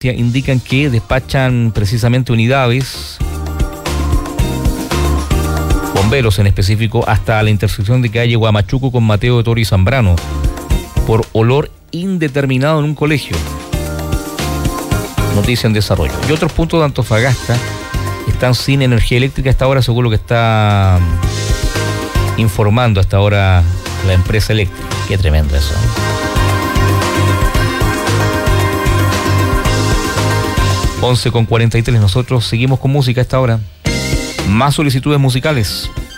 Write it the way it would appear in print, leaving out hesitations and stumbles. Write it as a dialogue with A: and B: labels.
A: indican que despachan precisamente unidades, bomberos en específico, hasta la intersección de calle Huamachuco con Mateo de Toro y Zambrano por olor indeterminado en un colegio. Noticia en desarrollo. Y otros puntos de Antofagasta están sin energía eléctrica hasta ahora, según lo que está informando hasta ahora la empresa eléctrica. Qué tremendo eso. Once con 43, nosotros seguimos con música a esta hora. Más solicitudes musicales.